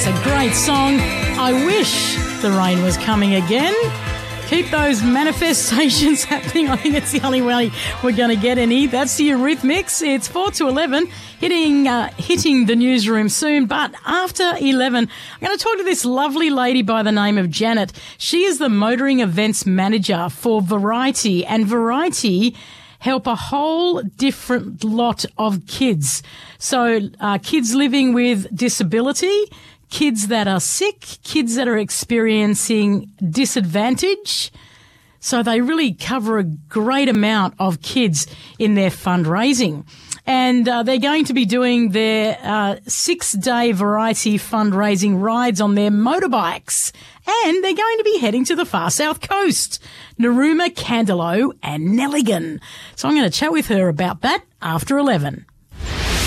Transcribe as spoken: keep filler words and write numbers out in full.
a great song. I wish the rain was coming again. Keep those manifestations happening. I think it's the only way we're going to get any. That's the Eurythmics. It's four to eleven, hitting uh, hitting the newsroom soon. But after eleven, I'm going to talk to this lovely lady by the name of Janet. She is the motoring events manager for Variety, and Variety help a whole different lot of kids. So uh, kids living with disability, kids that are sick, kids that are experiencing disadvantage. So they really cover a great amount of kids in their fundraising. And uh, they're going to be doing their uh, six-day Variety fundraising rides on their motorbikes. And they're going to be heading to the far south coast, Narooma, Candelo and Nelligan. So I'm going to chat with her about that after eleven.